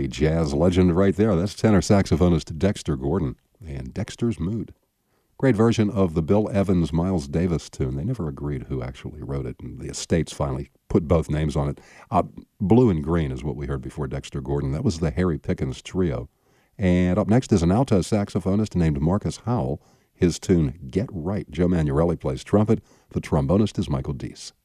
jazz legend right there. That's tenor saxophonist Dexter Gordon and Dexter's Mood. Great version of the Bill Evans, Miles Davis tune. They never agreed who actually wrote it, and the estates finally put both names on it. Blue and Green is what we heard before Dexter Gordon. That was the Harry Pickens Trio. And up next is an alto saxophonist named Marcus Howell. His tune, Get Right. Joe Manuelli plays trumpet. The trombonist is Michael Deese.